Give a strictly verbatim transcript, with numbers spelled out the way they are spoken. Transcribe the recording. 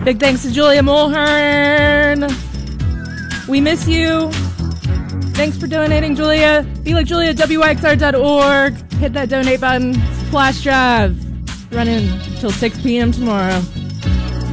Big thanks to Julia Mulhern. We miss you. Thanks for donating, Julia. Be like Julia at W Y X R dot org. Hit that donate button. Flash drive. Running until six p.m. tomorrow.